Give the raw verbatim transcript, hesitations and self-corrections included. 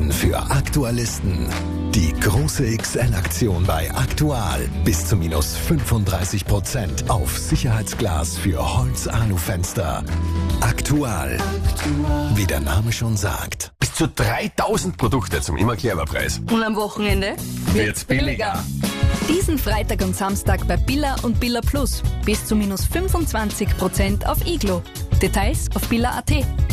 Experten für Aktualisten. Die große X L-Aktion bei Aktual. Bis zu minus fünfunddreißig Prozent auf Sicherheitsglas für Holz-Alu-Fenster. Aktual. Wie der Name schon sagt. Bis zu dreitausend Produkte zum Immer-Clever-Preis. Und am Wochenende Wird's billiger. Diesen Freitag und Samstag bei Billa und Billa Plus. Bis zu minus fünfundzwanzig Prozent auf Iglo. Details auf billa punkt at.